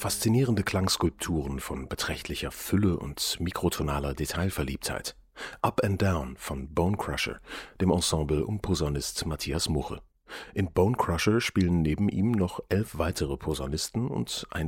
Faszinierende Klangskulpturen von beträchtlicher Fülle und mikrotonaler Detailverliebtheit. Up and Down von Bone Crusher, dem Ensemble um Posaunist Matthias Muche. In Bone Crusher spielen neben ihm noch 11 weitere Posaunisten und ein